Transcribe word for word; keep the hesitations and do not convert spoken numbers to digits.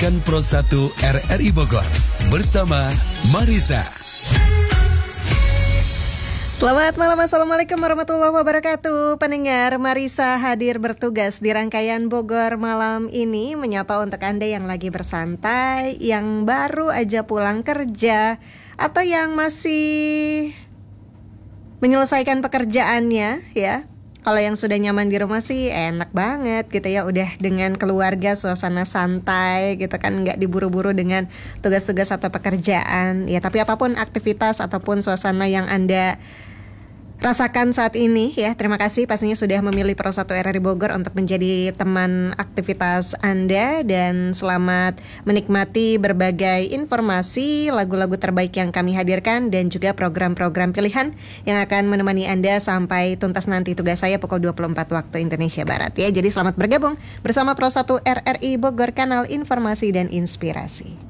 Mendengarkan Pro satu R R I Bogor bersama Marisa. Selamat malam, Assalamualaikum warahmatullahi wabarakatuh. Pendengar, Marisa hadir bertugas di rangkaian Bogor malam ini, menyapa untuk Anda yang lagi bersantai, yang baru aja pulang kerja, atau yang masih menyelesaikan pekerjaannya ya. Kalau yang sudah nyaman di rumah sih enak banget gitu ya, udah dengan keluarga, suasana santai gitu kan, nggak diburu-buru dengan tugas-tugas atau pekerjaan ya. Tapi apapun aktivitas ataupun suasana yang Anda rasakan saat ini ya, terima kasih pastinya sudah memilih Pro satu R R I Bogor untuk menjadi teman aktivitas Anda. Dan selamat menikmati berbagai informasi, lagu-lagu terbaik yang kami hadirkan, dan juga program-program pilihan yang akan menemani Anda sampai tuntas nanti tugas saya pukul dua puluh empat waktu Indonesia Barat ya. Jadi selamat bergabung bersama Pro satu R R I Bogor, kanal informasi dan inspirasi.